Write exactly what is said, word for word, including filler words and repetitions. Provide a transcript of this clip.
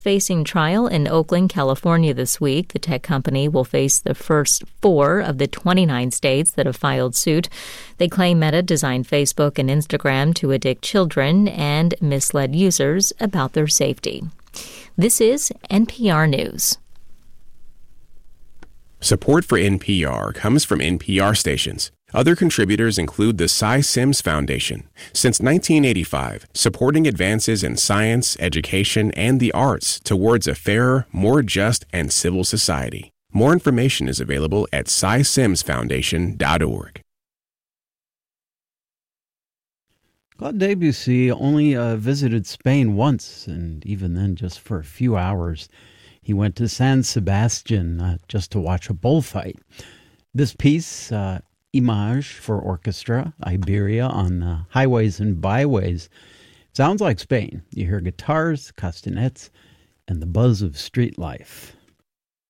Facing trial in Oakland, California this week, the tech company will face the first four of the twenty-nine states that have filed suit. They claim Meta designed Facebook and Instagram to addict children and misled users about their safety. This is N P R News. Support for N P R comes from N P R stations. Other contributors include the Cy Sims Foundation. Since nineteen eighty-five, supporting advances in science, education, and the arts towards a fairer, more just, and civil society. More information is available at cy sims foundation dot org. Claude Debussy only uh, visited Spain once, and even then just for a few hours. He went to San Sebastian uh, just to watch a bullfight. This piece, uh, Image for Orchestra, Iberia on the Highways and Byways, sounds like Spain. You hear guitars, castanets, and the buzz of street life.